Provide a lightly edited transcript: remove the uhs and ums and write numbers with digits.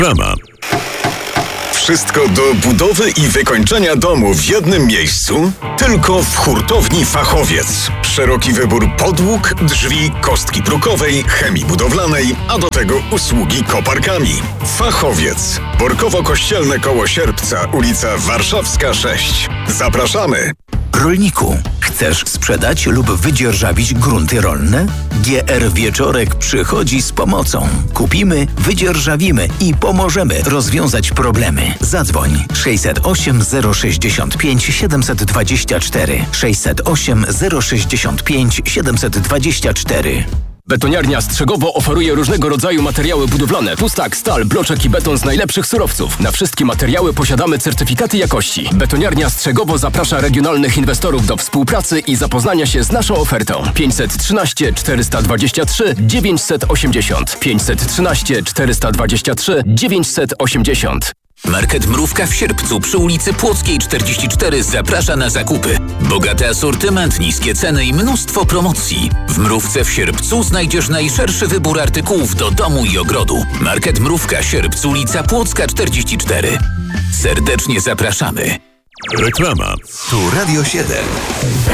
Reklama. Wszystko do budowy i wykończenia domu w jednym miejscu? Tylko w Hurtowni Fachowiec. Szeroki wybór podłóg, drzwi, kostki brukowej, chemii budowlanej, a do tego usługi koparkami. Fachowiec. Borkowo-Kościelne koło Sierpca, ulica Warszawska 6. Zapraszamy! Rolniku, chcesz sprzedać lub wydzierżawić grunty rolne? GR Wieczorek przychodzi z pomocą. Kupimy, wydzierżawimy i pomożemy rozwiązać problemy. Zadzwoń 608 065 724 608 065 724. Betoniarnia Strzegowo oferuje różnego rodzaju materiały budowlane. Pustak, stal, bloczek i beton z najlepszych surowców. Na wszystkie materiały posiadamy certyfikaty jakości. Betoniarnia Strzegowo zaprasza regionalnych inwestorów do współpracy i zapoznania się z naszą ofertą. 513 423 980 513 423 980. Market Mrówka w Sierpcu przy ulicy Płockiej 44 zaprasza na zakupy. Bogaty asortyment, niskie ceny i mnóstwo promocji. W Mrówce w Sierpcu znajdziesz najszerszy wybór artykułów do domu i ogrodu. Market Mrówka Sierpcu, ulica Płocka 44. Serdecznie zapraszamy. Reklama. Tu Radio 7.